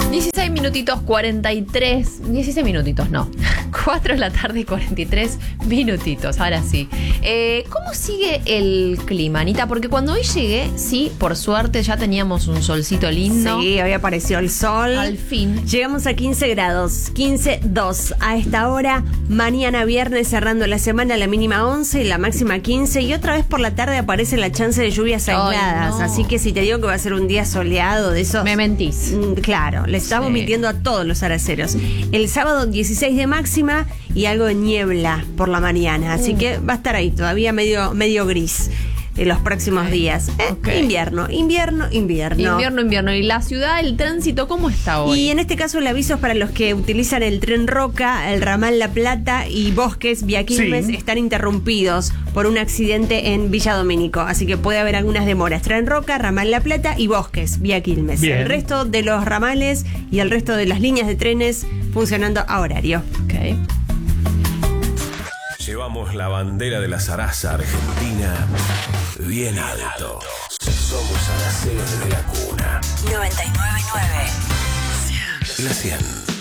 16 minutitos 43, 16 minutitos, no, 4 de la tarde y 43 minutitos, ahora sí. ¿Cómo sigue el clima, Anita? Porque cuando hoy llegué, sí, por suerte ya teníamos un solcito lindo. Sí, había aparecido el sol. Al fin. Llegamos a 15 grados, 15,2 a esta hora. Mañana viernes cerrando la semana, la mínima 11 y la máxima 15. Y otra vez por la tarde aparece la chance de lluvias aisladas. no. Así que si te digo que va a ser un día soleado de esos... Me mentís. Claro, le estamos mintiendo a todos los araceros. El sábado 16 de máxima y algo de niebla por la mañana. Así que va a estar ahí, todavía medio gris en los próximos días. Invierno. Invierno. ¿Y la ciudad, el tránsito, cómo está hoy? Y en este caso el aviso es para los que utilizan el tren Roca, el ramal La Plata y Bosques, Vía Quilmes, están interrumpidos por un accidente en Villa Domínico. Así que puede haber algunas demoras. Tren Roca, ramal La Plata y Bosques, Vía Quilmes. Bien. El resto de los ramales y el resto de las líneas de trenes funcionando a horario. Ok. Llevamos la bandera de la zaraza argentina bien alto. Somos araceros desde la cuna. 99.9 La 100.